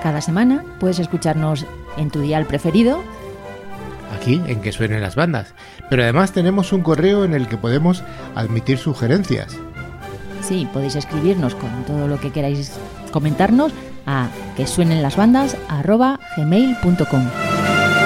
Cada semana puedes escucharnos en tu dial preferido, aquí en Que Suenen las Bandas. Pero además tenemos un correo en el que podemos admitir sugerencias. Sí, podéis escribirnos con todo lo que queráis comentarnos a quesuenenlasbandas@gmail.com.